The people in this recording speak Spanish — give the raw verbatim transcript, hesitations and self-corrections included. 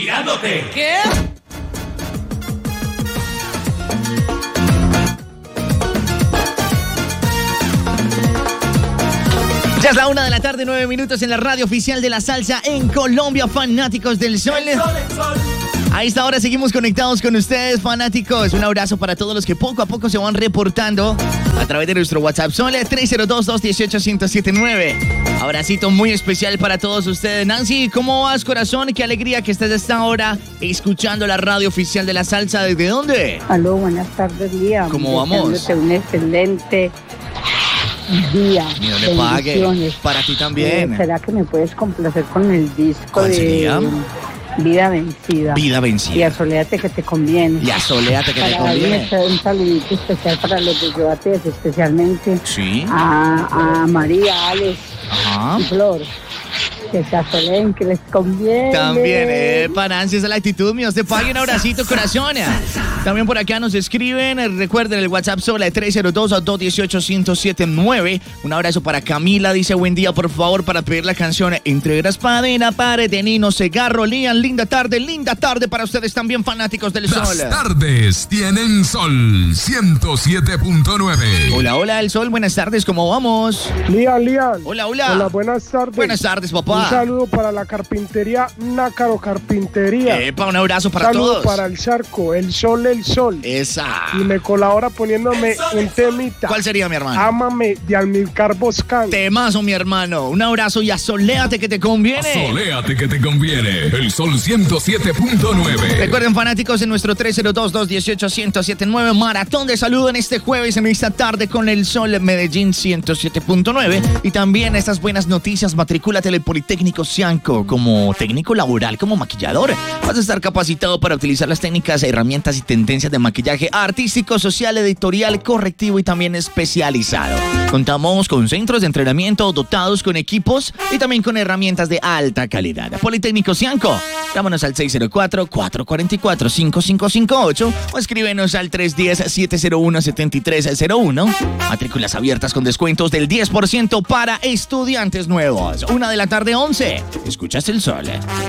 Inspirándote. ¿Qué? Ya es la una de la tarde, nueve minutos en la radio oficial de la salsa en Colombia, fanáticos del sol. El sol, el sol. A esta hora seguimos conectados con ustedes, fanáticos. Un abrazo para todos los que poco a poco se van reportando a través de nuestro WhatsApp. Sole tres cero dos, dos uno ocho, uno cero siete nueve. Abracito muy especial para todos ustedes. Nancy, ¿cómo vas, corazón? Qué alegría que estés a esta hora escuchando la radio oficial de la salsa. ¿Desde dónde? Aló, buenas tardes, Liam. ¿Cómo vamos? Deseándote un excelente día. Ni no le pague. Bendiciones. Para ti también. Eh, ¿Será que me puedes complacer con el disco ¿Cuál de sería? Vida Vencida? Vida Y vencida. asoléate que te conviene. Y asoléate que te Para darle conviene. un saludito especial para los de Yoates, especialmente Sí. a, a María, Alex Ajá. y Flor. Que se asoleen, que les conviene. También, eh, para Nancy, esa es la actitud, mío. Te pague un abracito, corazón. También por acá nos escriben. eh, Recuerden el WhatsApp Sola tres cero dos, dos uno ocho, uno cero siete nueve. Un abrazo para Camila. Dice buen día, por favor, para pedir la canción Entre Graspadena, Pare de Nino Segarro. Lian, linda tarde, linda tarde para ustedes también, fanáticos del Las sol. tardes tienen sol ciento siete punto nueve. Hola, hola, el sol. Buenas tardes, ¿cómo vamos? Lian, Lian. Hola, hola. Hola, buenas tardes. Buenas tardes, papá. Un saludo para la carpintería Nácaro Carpintería. Epa, un abrazo para Un saludo todos. para el charco, el sol, el sol. Esa. Y me colabora poniéndome un temita. ¿Cuál sería, mi hermano? Ámame de Almilcar Boscan. Temazo, mi hermano. Un abrazo y asoléate que te conviene. Soléate que te conviene. El sol ciento siete punto nueve. Recuerden, fanáticos, en nuestro tres cero dos, dos uno ocho, uno cero siete nueve, maratón de saludo en este jueves, en esta tarde con el sol Medellín ciento siete punto nueve. Y también estas buenas noticias, matricúlate en el Politécnico Cianco como técnico laboral, como maquillador. Vas a estar capacitado para utilizar las técnicas, herramientas y tendencias de maquillaje artístico, social, editorial, correctivo y también especializado. Contamos con centros de entrenamiento dotados con equipos y también con herramientas de alta calidad. Politécnico Cianco, llámanos al seis cero cuatro, cuatro cuatro cuatro, cinco cinco cinco ocho o escríbenos al tres uno cero, siete cero uno, siete tres cero uno. Matrículas abiertas con descuentos del diez por ciento para estudiantes nuevos. Una de la tarde, once. Escuchas el sol.